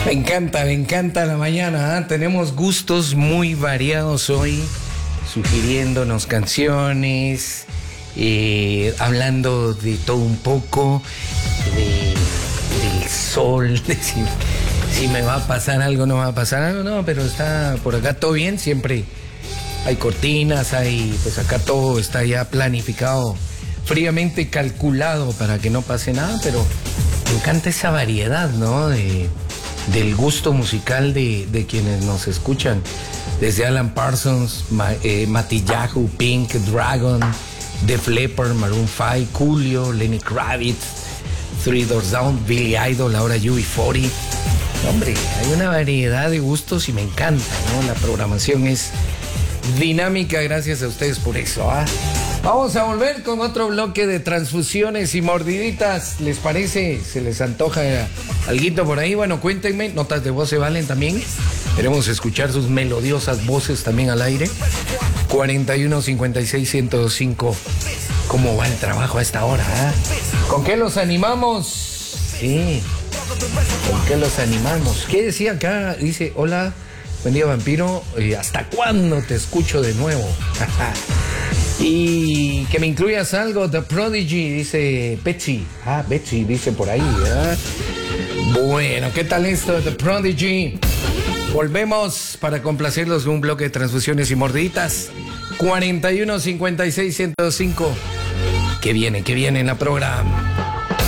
Me encanta la mañana, ¿eh? Tenemos gustos muy variados hoy, sugiriéndonos canciones, hablando de todo un poco, del sol, de si me va a pasar algo, no va a pasar algo, no, pero está por acá todo bien, siempre hay cortinas, pues acá todo está ya planificado, fríamente calculado para que no pase nada, pero me encanta esa variedad, ¿no? Del gusto musical de quienes nos escuchan, desde Alan Parsons, Matiyahu, Pink, Dragon, Def Leppard, Maroon 5, Coolio, Lenny Kravitz, Three Doors Down, Billy Idol, ahora UB40. Hombre, hay una variedad de gustos y me encanta, ¿no? La programación es dinámica, gracias a ustedes por eso, ¿ah? Vamos a volver con otro bloque de transfusiones y mordiditas. ¿Les parece? ¿Se les antoja alguito por ahí? Bueno, cuéntenme. Notas de voz se valen también. Queremos escuchar sus melodiosas voces también al aire. 41 56 105. ¿Cómo va el trabajo a esta hora? ¿Con qué los animamos? Sí. ¿Con qué los animamos? ¿Qué decía acá? Dice, hola, buen día, vampiro. ¿Hasta cuándo te escucho de nuevo? Y que me incluyas algo, The Prodigy, dice Betsy. Betsy dice por ahí, ¿verdad? Bueno, ¿qué tal esto de The Prodigy? Volvemos para complacerlos con un bloque de transfusiones y mordiditas. 41 56 105. Que viene en la programa.